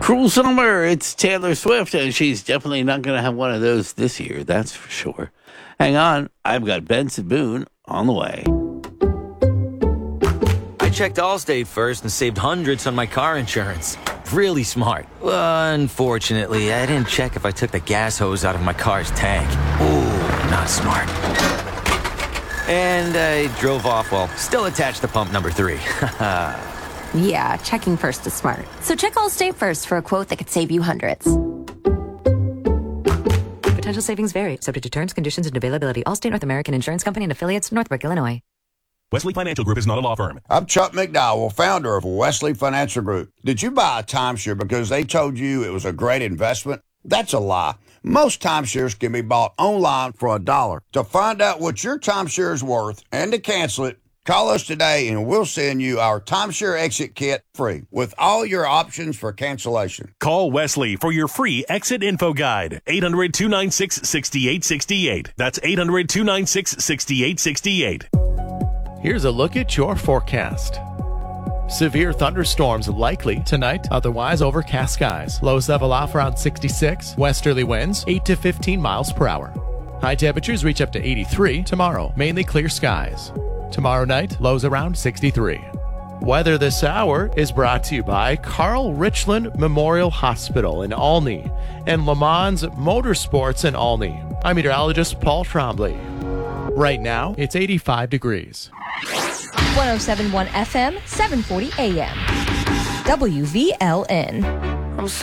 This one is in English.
Cruel Summer, it's Taylor Swift, and she's definitely not going to have one of those this year, that's for sure. Hang on, I've got Benson Boone on the way. I checked Allstate first and saved hundreds on my car insurance. Really smart. Unfortunately, I didn't check if I took the gas hose out of my car's tank. Ooh, not smart. And I drove off while still attached to pump number 3. Yeah, checking first is smart. So check Allstate first for a quote that could save you hundreds. Potential savings vary, subject to terms, conditions, and availability. Allstate North American Insurance Company and affiliates, Northbrook, Illinois. Wesley Financial Group is not a law firm. I'm Chuck McDowell, founder of Wesley Financial Group. Did you buy a timeshare because they told you it was a great investment? That's a lie. Most timeshares can be bought online for $1. To find out what your timeshare is worth and to cancel it, call us today and we'll send you our timeshare exit kit free with all your options for cancellation. Call Wesley for your free exit info guide. 800-296-6868. That's 800-296-6868. Here's a look at your forecast. Severe thunderstorms likely tonight, otherwise overcast skies. Lows level off around 66, westerly winds 8 to 15 miles per hour. High temperatures reach up to 83 tomorrow, mainly clear skies. Tomorrow night, lows around 63. Weather this hour is brought to you by Carl Richland Memorial Hospital in Olney and Le Mans Motorsports in Olney. I'm meteorologist Paul Trombley. Right now, it's 85 degrees. 107.1 FM, 740 AM. WVLN.